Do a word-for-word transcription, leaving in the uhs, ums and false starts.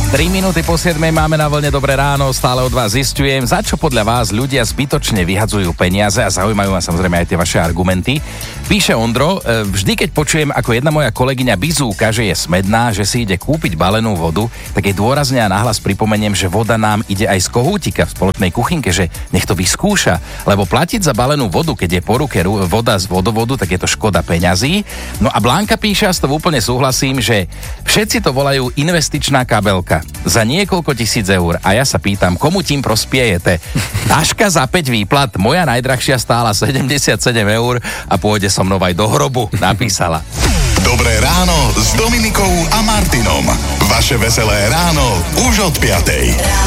tri minúty po siedmej máme na vlne Dobré ráno, stále od vás zistujem, za čo podľa vás ľudia zbytočne vyhadzujú peniaze a zaujímajú ma samozrejme aj tie vaše argumenty. Píše Ondro, vždy keď počujem, ako jedna moja kolegyňa bizúka, že je smedná, že si ide kúpiť balenú vodu, tak jej dôrazne a nahlas pripomeniem, že voda nám ide aj z kohútika v spoločnej kuchynke, že nech to vyskúša, lebo platiť za balenú vodu, keď je po ruke voda z vodovodu, tak je to škoda peňazí. No a Blanka píše, a s to úplne súhlasím, že všetci to volajú investičná kabelka za niekoľko tisíc eur a ja sa pýtam, komu tým prospiejete? Taška za päť výplat, moja najdrahšia stála sedemdesiatsedem eur a pôjde so mnou aj do hrobu, napísala. Dobré ráno s Dominikou a Martinom. Vaše veselé ráno už od piatej.